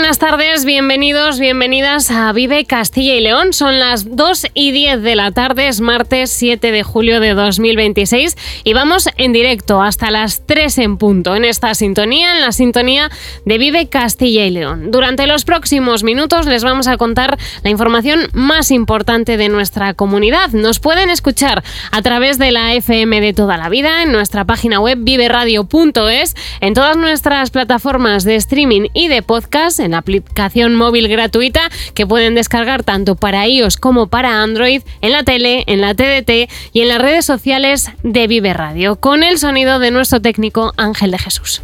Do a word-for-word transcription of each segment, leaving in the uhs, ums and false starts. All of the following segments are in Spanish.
buenas tardes, bienvenidos, bienvenidas a Vive Castilla y León. Son las dos y diez de la tarde, es martes siete de julio de dos mil veintiséis y vamos en directo hasta las tres en punto en esta sintonía, en la sintonía de Vive Castilla y León. Durante los próximos minutos les vamos a contar la información más importante de nuestra comunidad. Nos pueden escuchar a través de la F M de toda la vida, en nuestra página web vive radio punto es, en todas nuestras plataformas de streaming y de podcast, en la aplicación móvil gratuita que pueden descargar tanto para iOS como para Android, en la tele, en la T D T y en las redes sociales de Vive Radio, con el sonido de nuestro técnico Ángel de Jesús.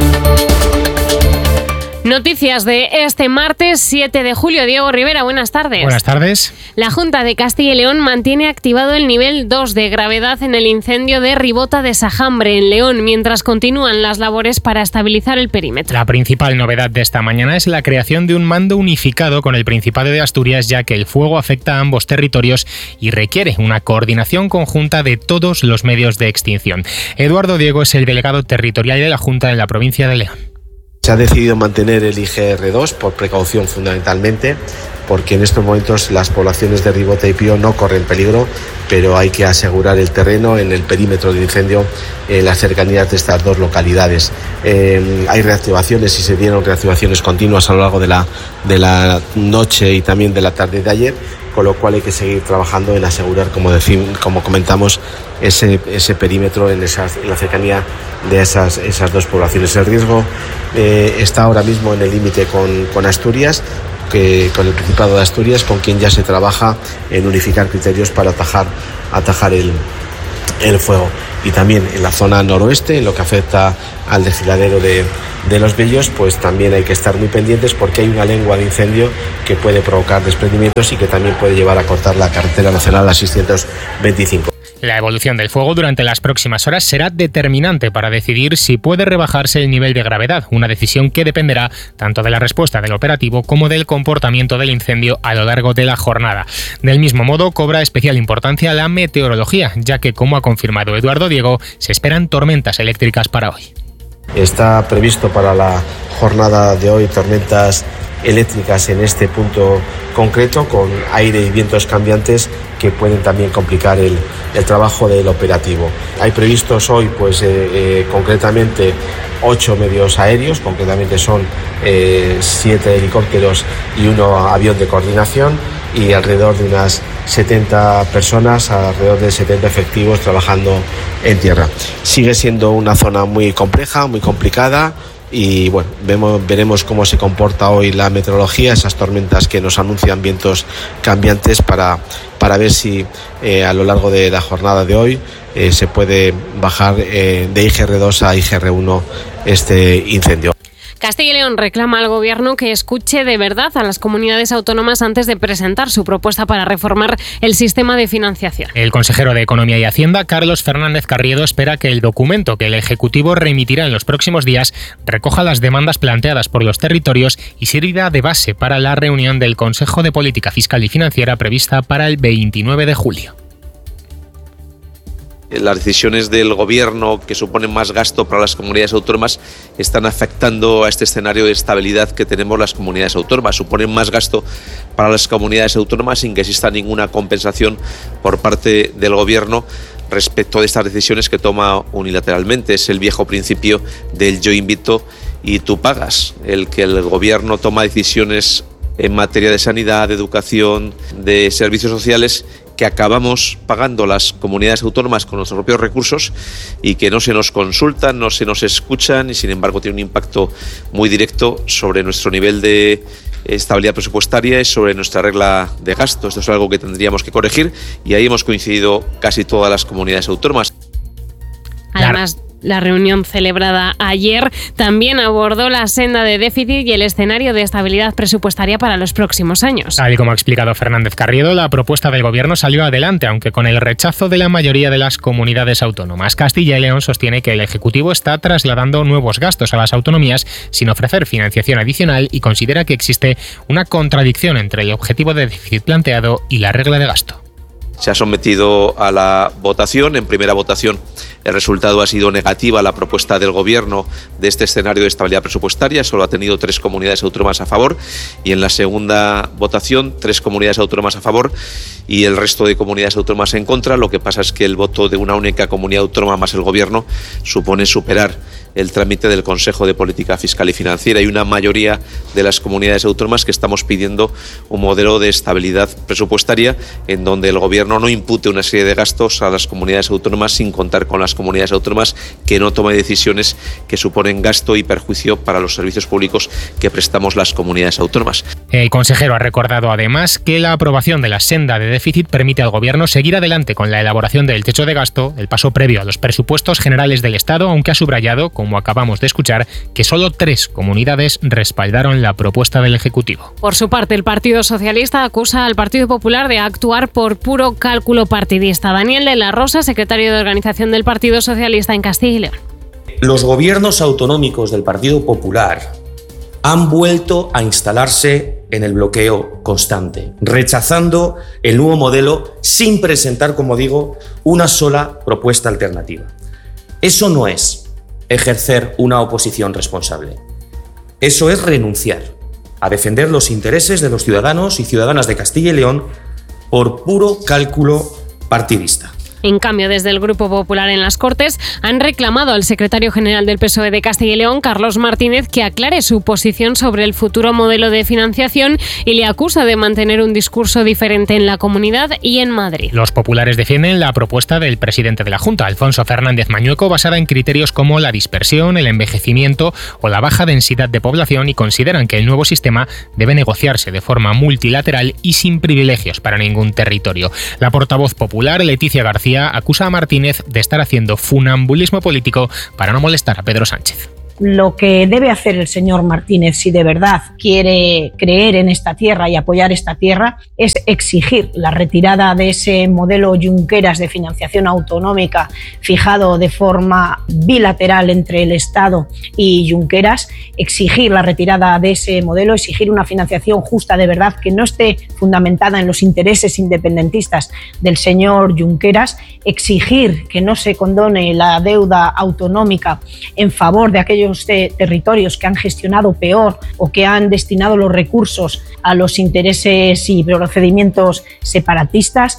Noticias de este martes siete de julio. Diego Rivera, buenas tardes. Buenas tardes. La Junta de Castilla y León mantiene activado el nivel dos de gravedad en el incendio de Ribota de Sajambre, en León, mientras continúan las labores para estabilizar el perímetro. La principal novedad de esta mañana es la creación de un mando unificado con el Principado de Asturias, ya que el fuego afecta a ambos territorios y requiere una coordinación conjunta de todos los medios de extinción. Eduardo Diego es el delegado territorial de la Junta en la provincia de León. Se ha decidido mantener el I G R dos por precaución fundamentalmente, porque en estos momentos las poblaciones de Ribota y Pío no corren peligro, pero hay que asegurar el terreno en el perímetro del incendio, en las cercanías de estas dos localidades. Eh, hay reactivaciones y se dieron reactivaciones continuas a lo largo de la, de la noche y también de la tarde de ayer, con lo cual hay que seguir trabajando en asegurar, como decimos, como comentamos, ese, ese perímetro en, esas, en la cercanía de esas, esas dos poblaciones. El riesgo eh, está ahora mismo en el límite con, con Asturias, que, con el Principado de Asturias, con quien ya se trabaja en unificar criterios para atajar, atajar el, el fuego. Y también en la zona noroeste, en lo que afecta al desfiladero de, de Los Bellos, pues también hay que estar muy pendientes, porque hay una lengua de incendio que puede provocar desprendimientos y que también puede llevar a cortar la carretera nacional a seiscientos veinticinco. La evolución del fuego durante las próximas horas será determinante para decidir si puede rebajarse el nivel de gravedad, una decisión que dependerá tanto de la respuesta del operativo como del comportamiento del incendio a lo largo de la jornada. Del mismo modo, cobra especial importancia la meteorología, ya que, como ha confirmado Eduardo Diego, se esperan tormentas eléctricas para hoy. Está previsto para la jornada de hoy tormentas eléctricas en este punto concreto, con aire y vientos cambiantes que pueden también complicar el, el trabajo del operativo. Hay previstos hoy, pues eh, eh, concretamente, ocho medios aéreos, concretamente son eh, siete helicópteros y uno avión de coordinación, y alrededor de unas setenta personas, alrededor de setenta efectivos trabajando en tierra. Sigue siendo una zona muy compleja, muy complicada, y bueno, vemos, veremos cómo se comporta hoy la meteorología, esas tormentas que nos anuncian vientos cambiantes, para, para ver si eh, a lo largo de la jornada de hoy eh, se puede bajar eh, de I G R dos a I G R uno este incendio. Castilla y León reclama al Gobierno que escuche de verdad a las comunidades autónomas antes de presentar su propuesta para reformar el sistema de financiación. El consejero de Economía y Hacienda, Carlos Fernández Carriedo, espera que el documento que el Ejecutivo remitirá en los próximos días recoja las demandas planteadas por los territorios y sirva de base para la reunión del Consejo de Política Fiscal y Financiera prevista para el veintinueve de julio. Las decisiones del Gobierno, que suponen más gasto para las comunidades autónomas, están afectando a este escenario de estabilidad que tenemos las comunidades autónomas. Suponen más gasto para las comunidades autónomas sin que exista ninguna compensación por parte del Gobierno respecto de estas decisiones que toma unilateralmente. Es el viejo principio del yo invito y tú pagas, el que el Gobierno toma decisiones en materia de sanidad, de educación, de servicios sociales, que acabamos pagando las comunidades autónomas con nuestros propios recursos y que no se nos consultan, no se nos escuchan, y sin embargo tiene un impacto muy directo sobre nuestro nivel de estabilidad presupuestaria y sobre nuestra regla de gasto. Esto es algo que tendríamos que corregir, y ahí hemos coincidido casi todas las comunidades autónomas. Además, la reunión celebrada ayer también abordó la senda de déficit y el escenario de estabilidad presupuestaria para los próximos años. Tal y como ha explicado Fernández Carriedo, la propuesta del Gobierno salió adelante, aunque con el rechazo de la mayoría de las comunidades autónomas. Castilla y León sostiene que el Ejecutivo está trasladando nuevos gastos a las autonomías sin ofrecer financiación adicional, y considera que existe una contradicción entre el objetivo de déficit planteado y la regla de gasto. Se ha sometido a la votación. En primera votación El resultado ha sido negativa la propuesta del Gobierno de este escenario de estabilidad presupuestaria. Solo ha tenido tres comunidades autónomas a favor y en la segunda votación tres comunidades autónomas a favor y el resto de comunidades autónomas en contra. Lo que pasa es que el voto de una única comunidad autónoma más el Gobierno supone superar el trámite del Consejo de Política Fiscal y Financiera y una mayoría de las comunidades autónomas que estamos pidiendo un modelo de estabilidad presupuestaria en donde el Gobierno no impute una serie de gastos a las comunidades autónomas sin contar con las comunidades autónomas, que no tome decisiones que suponen gasto y perjuicio para los servicios públicos que prestamos las comunidades autónomas. El consejero ha recordado además que la aprobación de la senda de déficit permite al Gobierno seguir adelante con la elaboración del techo de gasto, el paso previo a los presupuestos generales del Estado, aunque ha subrayado, como acabamos de escuchar, que solo tres comunidades respaldaron la propuesta del Ejecutivo. Por su parte, el Partido Socialista acusa al Partido Popular de actuar por puro cálculo partidista. Daniel de la Rosa, secretario de Organización del Partido Socialista en Castilla y León. Los gobiernos autonómicos del Partido Popular han vuelto a instalarse en el bloqueo constante, rechazando el nuevo modelo sin presentar, como digo, una sola propuesta alternativa. Eso no es ejercer una oposición responsable. Eso es renunciar a defender los intereses de los ciudadanos y ciudadanas de Castilla y León por puro cálculo partidista. En cambio, desde el Grupo Popular en las Cortes han reclamado al secretario general del P S O E de Castilla y León, Carlos Martínez, que aclare su posición sobre el futuro modelo de financiación y le acusa de mantener un discurso diferente en la Comunidad y en Madrid. Los populares defienden la propuesta del presidente de la Junta, Alfonso Fernández Mañueco, basada en criterios como la dispersión, el envejecimiento o la baja densidad de población, y consideran que el nuevo sistema debe negociarse de forma multilateral y sin privilegios para ningún territorio. La portavoz popular, Leticia García, acusa a Martínez de estar haciendo funambulismo político para no molestar a Pedro Sánchez. Lo que debe hacer el señor Martínez, si de verdad quiere creer en esta tierra y apoyar esta tierra, es exigir la retirada de ese modelo Junqueras de financiación autonómica fijado de forma bilateral entre el Estado y Junqueras, exigir la retirada de ese modelo, exigir una financiación justa de verdad que no esté fundamentada en los intereses independentistas del señor Junqueras, exigir que no se condone la deuda autonómica en favor de aquellos de territorios que han gestionado peor o que han destinado los recursos a los intereses y procedimientos separatistas,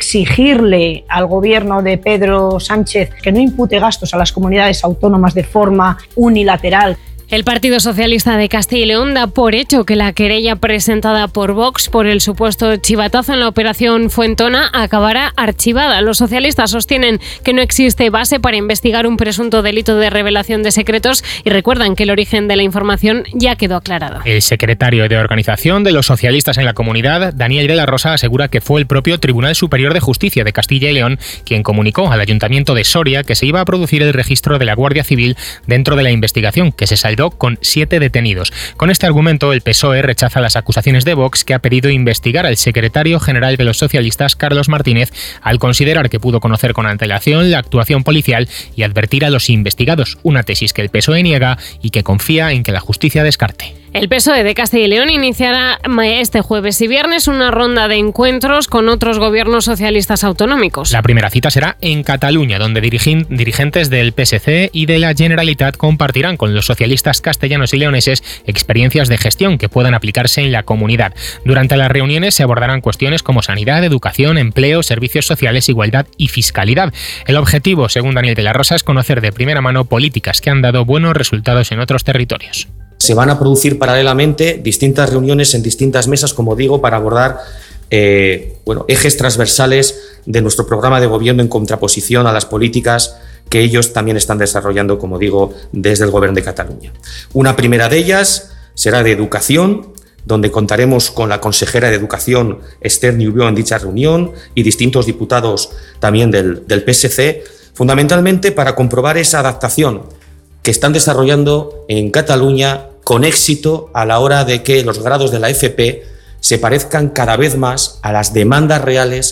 exigirle al gobierno de Pedro Sánchez que no impute gastos a las comunidades autónomas de forma unilateral. El Partido Socialista de Castilla y León da por hecho que la querella presentada por Vox por el supuesto chivatazo en la operación Fuentona acabará archivada. Los socialistas sostienen que no existe base para investigar un presunto delito de revelación de secretos y recuerdan que el origen de la información ya quedó aclarado. El secretario de Organización de los Socialistas en la Comunidad, Daniel de la Rosa, asegura que fue el propio Tribunal Superior de Justicia de Castilla y León quien comunicó al Ayuntamiento de Soria que se iba a producir el registro de la Guardia Civil dentro de la investigación, que se saldó con siete detenidos. Con este argumento, el P S O E rechaza las acusaciones de Vox, que ha pedido investigar al secretario general de los socialistas, Carlos Martínez, al considerar que pudo conocer con antelación la actuación policial y advertir a los investigados, una tesis que el P S O E niega y que confía en que la justicia descarte. El P S O E de Castilla y León iniciará este jueves y viernes una ronda de encuentros con otros gobiernos socialistas autonómicos. La primera cita será en Cataluña, donde dirigentes del P S C y de la Generalitat compartirán con los socialistas castellanos y leoneses experiencias de gestión que puedan aplicarse en la comunidad. Durante las reuniones se abordarán cuestiones como sanidad, educación, empleo, servicios sociales, igualdad y fiscalidad. El objetivo, según Daniel de la Rosa, es conocer de primera mano políticas que han dado buenos resultados en otros territorios. Se van a producir paralelamente distintas reuniones en distintas mesas, como digo, para abordar eh, bueno, ejes transversales de nuestro programa de gobierno en contraposición a las políticas que ellos también están desarrollando, como digo, desde el Gobierno de Cataluña. Una primera de ellas será de educación, donde contaremos con la consejera de Educación, Esther Niubio, en dicha reunión, y distintos diputados también del, del P S C, fundamentalmente para comprobar esa adaptación que están desarrollando en Cataluña con éxito a la hora de que los grados de la F P se parezcan cada vez más a las demandas reales que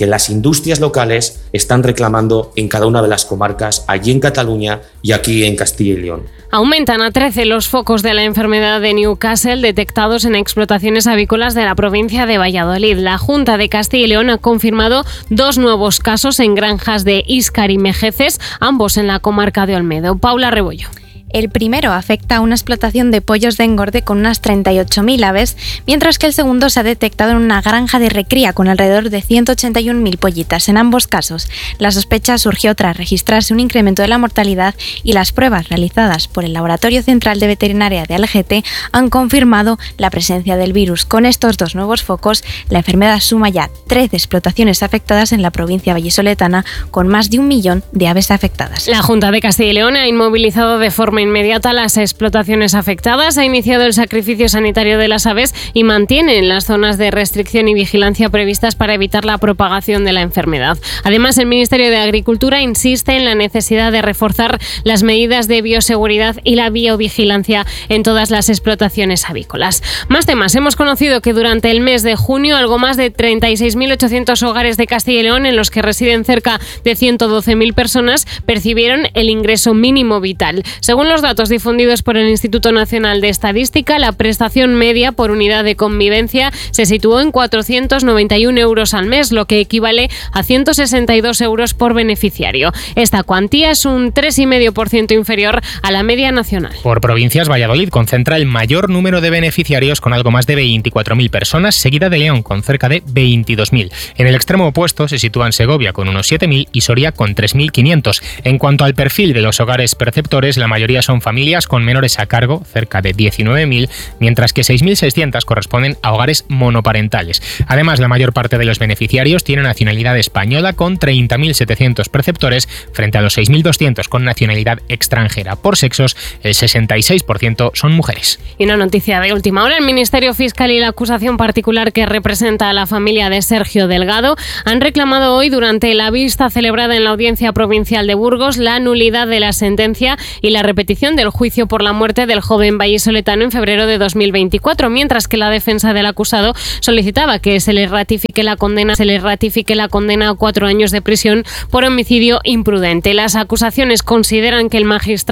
que las industrias locales están reclamando en cada una de las comarcas, allí en Cataluña y aquí en Castilla y León. Aumentan a trece los focos de la enfermedad de Newcastle detectados en explotaciones avícolas de la provincia de Valladolid. La Junta de Castilla y León ha confirmado dos nuevos casos en granjas de Íscar y Mejeces, ambos en la comarca de Olmedo. Paula Rebollo. El primero afecta a una explotación de pollos de engorde con unas treinta y ocho mil aves, mientras que el segundo se ha detectado en una granja de recría con alrededor de ciento ochenta y un mil pollitas. En ambos casos, la sospecha surgió tras registrarse un incremento de la mortalidad y las pruebas realizadas por el Laboratorio Central de Veterinaria de Algete han confirmado la presencia del virus. Con estos dos nuevos focos, la enfermedad suma ya trece explotaciones afectadas en la provincia vallisoletana, con más de un millón de aves afectadas. La Junta de Castilla y León ha inmovilizado de forma inmediata las explotaciones afectadas, ha iniciado el sacrificio sanitario de las aves y mantiene las zonas de restricción y vigilancia previstas para evitar la propagación de la enfermedad. Además, el Ministerio de Agricultura insiste en la necesidad de reforzar las medidas de bioseguridad y la biovigilancia en todas las explotaciones avícolas. Más temas. Hemos conocido que durante el mes de junio algo más de treinta y seis mil ochocientos hogares de Castilla y León, en los que residen cerca de ciento doce mil personas, percibieron el ingreso mínimo vital. Según los datos difundidos por el Instituto Nacional de Estadística, la prestación media por unidad de convivencia se situó en cuatrocientos noventa y un euros al mes, lo que equivale a ciento sesenta y dos euros por beneficiario. Esta cuantía es un tres coma cinco por ciento inferior a la media nacional. Por provincias, Valladolid concentra el mayor número de beneficiarios con algo más de veinticuatro mil personas, seguida de León con cerca de veintidós mil. En el extremo opuesto se sitúan Segovia con unos siete mil y Soria con tres mil quinientos. En cuanto al perfil de los hogares perceptores, la mayoría son familias con menores a cargo, cerca de diecinueve mil, mientras que seis mil seiscientos corresponden a hogares monoparentales. Además, la mayor parte de los beneficiarios tiene nacionalidad española, con treinta mil setecientos perceptores frente a los seis mil doscientos con nacionalidad extranjera. Por sexos, el sesenta y seis por ciento son mujeres. Y una noticia de última hora: el Ministerio Fiscal y la acusación particular que representa a la familia de Sergio Delgado han reclamado hoy, durante la vista celebrada en la Audiencia Provincial de Burgos, la nulidad de la sentencia y la repetición del juicio por la muerte del joven vallisoletano en febrero de dos mil veinticuatro, mientras que la defensa del acusado solicitaba que se le ratifique la condena, se le ratifique la condena a cuatro años de prisión por homicidio imprudente. Las acusaciones consideran que el magistrado